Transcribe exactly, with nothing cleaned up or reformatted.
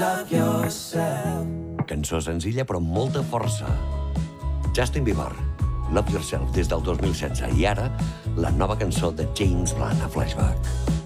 Cançó senzilla però amb molta força. Justin Bieber, Love Yourself, des del dos mil setze. I ara, la nova cançó de James Blunt a Flashback.